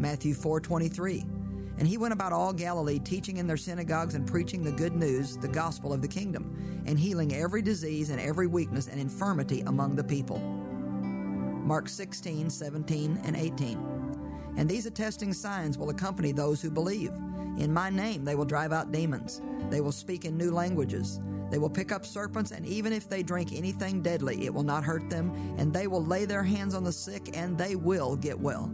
Matthew 4:23. And he went about all Galilee, teaching in their synagogues and preaching the good news, the gospel of the kingdom, and healing every disease and every weakness and infirmity among the people. Mark 16:17 and 18. And these attesting signs will accompany those who believe. In my name they will drive out demons. They will speak in new languages. They will pick up serpents, and even if they drink anything deadly, it will not hurt them, and they will lay their hands on the sick, and they will get well.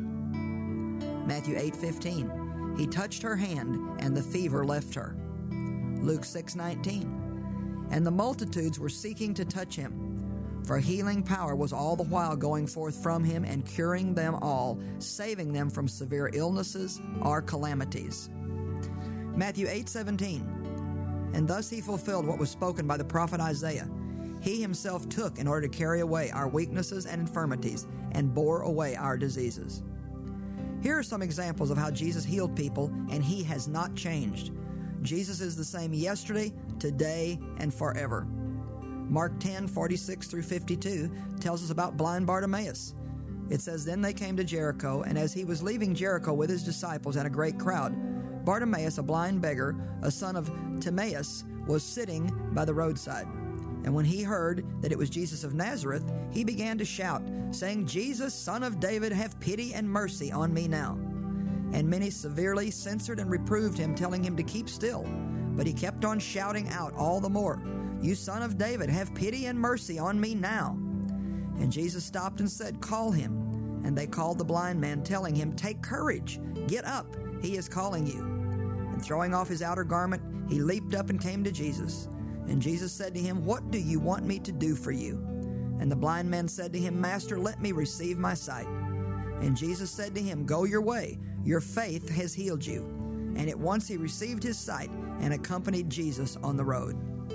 Matthew 8:15. He touched her hand, and the fever left her. Luke 6:19. And the multitudes were seeking to touch him, for healing power was all the while going forth from him and curing them all, saving them from severe illnesses or calamities. Matthew 8:17. And thus he fulfilled what was spoken by the prophet Isaiah. He himself took in order to carry away our weaknesses and infirmities and bore away our diseases. Here are some examples of how Jesus healed people, and he has not changed. Jesus is the same yesterday, today, and forever. Mark 10:46 through 52 tells us about blind Bartimaeus. It says, Then they came to Jericho, and as he was leaving Jericho with his disciples and a great crowd, Bartimaeus, a blind beggar, a son of Timaeus, was sitting by the roadside. And when he heard that it was Jesus of Nazareth, he began to shout, saying, Jesus, Son of David, have pity and mercy on me now. And many severely censured and reproved him, telling him to keep still. But he kept on shouting out all the more, You Son of David, have pity and mercy on me now. And Jesus stopped and said, Call him. And they called the blind man, telling him, Take courage, get up, he is calling you. And throwing off his outer garment, he leaped up and came to Jesus. And Jesus said to him, What do you want me to do for you? And the blind man said to him, Master, let me receive my sight. And Jesus said to him, Go your way, your faith has healed you. And at once he received his sight and accompanied Jesus on the road.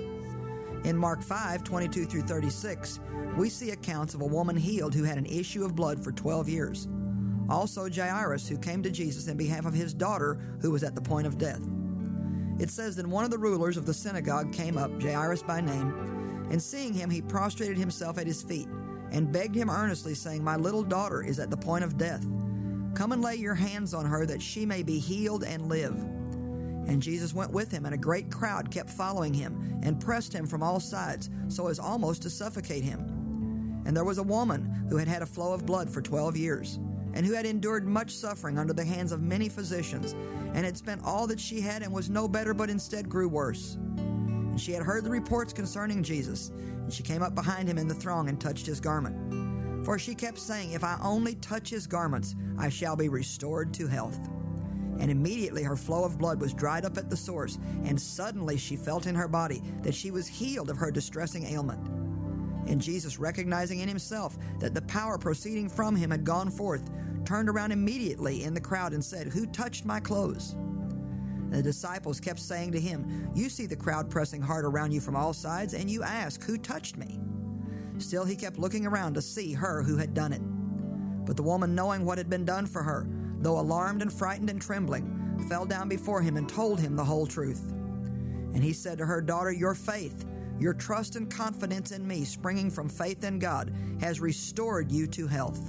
In Mark 5:22 through 36, we see accounts of a woman healed who had an issue of blood for 12 years. Also Jairus, who came to Jesus in behalf of his daughter, who was at the point of death. It says that one of the rulers of the synagogue came up, Jairus by name, and seeing him, he prostrated himself at his feet and begged him earnestly, saying, My little daughter is at the point of death. Come and lay your hands on her, that she may be healed and live. And Jesus went with him, and a great crowd kept following him and pressed him from all sides, so as almost to suffocate him. And there was a woman who had had a flow of blood for 12 years, and who had endured much suffering under the hands of many physicians, and had spent all that she had and was no better, but instead grew worse. And she had heard the reports concerning Jesus, and she came up behind him in the throng and touched his garment. For she kept saying, If I only touch his garments, I shall be restored to health. And immediately her flow of blood was dried up at the source, and suddenly she felt in her body that she was healed of her distressing ailment. And Jesus, recognizing in himself that the power proceeding from him had gone forth, turned around immediately in the crowd and said, Who touched my clothes? And the disciples kept saying to him, You see the crowd pressing hard around you from all sides, and you ask, Who touched me? Still he kept looking around to see her who had done it. But the woman, knowing what had been done for her, though alarmed and frightened and trembling, fell down before him and told him the whole truth. And he said to her, Daughter, your faith, your trust and confidence in me, springing from faith in God, has restored you to health.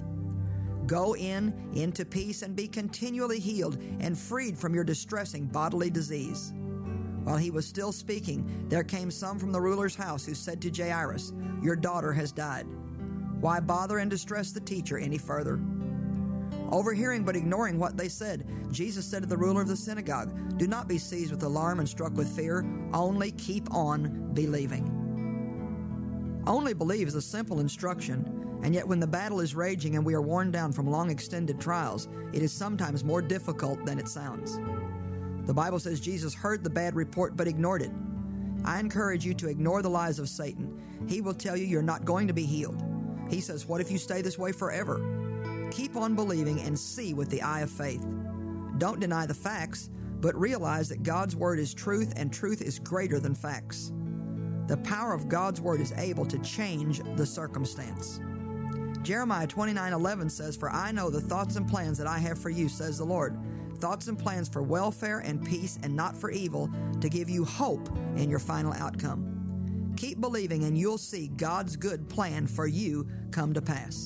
Go into peace, and be continually healed and freed from your distressing bodily disease. While he was still speaking, there came some from the ruler's house who said to Jairus, Your daughter has died. Why bother and distress the teacher any further? Overhearing but ignoring what they said, Jesus said to the ruler of the synagogue, Do not be seized with alarm and struck with fear, only keep on believing. Only believe is a simple instruction, and yet when the battle is raging and we are worn down from long extended trials, it is sometimes more difficult than it sounds. The Bible says Jesus heard the bad report but ignored it. I encourage you to ignore the lies of Satan. He will tell you you're not going to be healed. He says, What if you stay this way forever? Keep on believing and see with the eye of faith. Don't deny the facts, but realize that God's Word is truth, and truth is greater than facts. The power of God's Word is able to change the circumstance. Jeremiah 29:11 says, For I know the thoughts and plans that I have for you, says the Lord, thoughts and plans for welfare and peace and not for evil, to give you hope in your final outcome. Keep believing and you'll see God's good plan for you come to pass.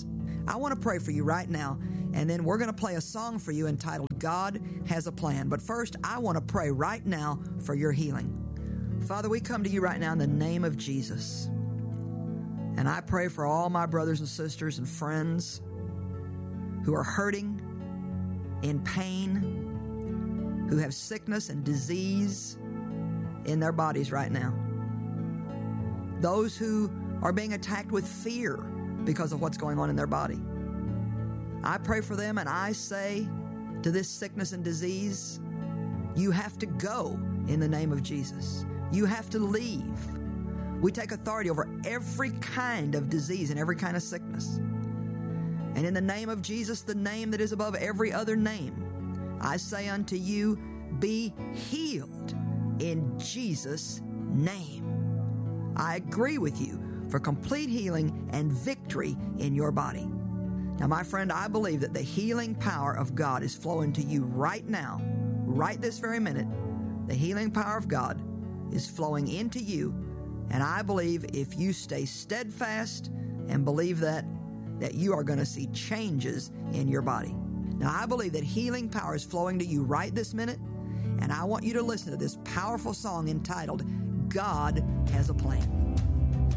I want to pray for you right now, and then we're going to play a song for you entitled God Has a Plan. But first, I want to pray right now for your healing. Father, we come to you right now in the name of Jesus. And I pray for all my brothers and sisters and friends who are hurting, in pain, who have sickness and disease in their bodies right now. Those who are being attacked with fear because of what's going on in their body. I pray for them, and I say to this sickness and disease, you have to go in the name of Jesus. You have to leave. We take authority over every kind of disease and every kind of sickness. And in the name of Jesus, the name that is above every other name, I say unto you, be healed in Jesus' name. I agree with you for complete healing and victory in your body. Now, my friend, I believe that the healing power of God is flowing to you right now, right this very minute. The healing power of God is flowing into you, and I believe if you stay steadfast and believe that you are going to see changes in your body. Now, I believe that healing power is flowing to you right this minute, and I want you to listen to this powerful song entitled, God Has a Plan.